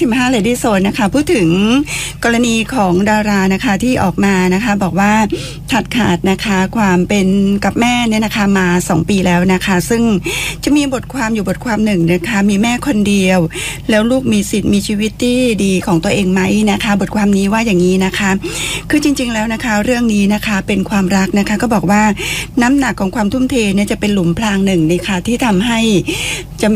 55 Lady Zone นะคะพูดถึงกรณีของดารานะคะที่ออกมานะคะบอกว่าตัดขาดนะคะความเป็นกับแม่เนี่ยนะคะมา2 ปีแล้วนะคะซึ่งจะมีบทความอยู่บทความหนึ่งนะคะมีแม่คนเดียวแล้วลูกมีสิทธิ์มีชีวิตที่ดีของตัวเองไหมนะคะบทความนี้ว่าอย่างนี้นะคะคือจริงๆแล้วนะคะเรื่องนี้นะคะเป็นความรักนะคะก็บอกว่าน้ำหนักของความทุ่มเทเนี่ยจะเป็นหลุมพรางหนึ่งนะคะที่ทำให้จะ